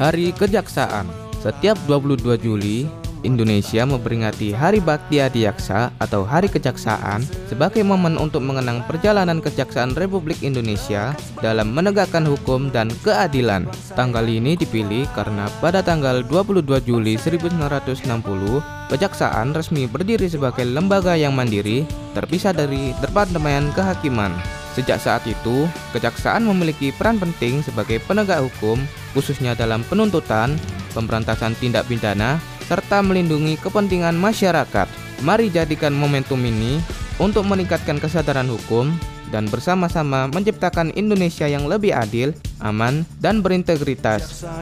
Hari Kejaksaan. Setiap 22 Juli, Indonesia memperingati Hari Bakti Adiaksa atau Hari Kejaksaan sebagai momen untuk mengenang perjalanan kejaksaan Republik Indonesia dalam menegakkan hukum dan keadilan. Tanggal ini dipilih karena pada tanggal 22 Juli 1960, Kejaksaan resmi berdiri sebagai lembaga yang mandiri, terpisah dari Departemen Kehakiman. Sejak saat itu, Kejaksaan memiliki peran penting sebagai penegak hukum, khususnya dalam penuntutan, pemberantasan tindak pidana, serta melindungi kepentingan masyarakat. Mari jadikan momentum ini untuk meningkatkan kesadaran hukum dan bersama-sama menciptakan Indonesia yang lebih adil, aman, dan berintegritas.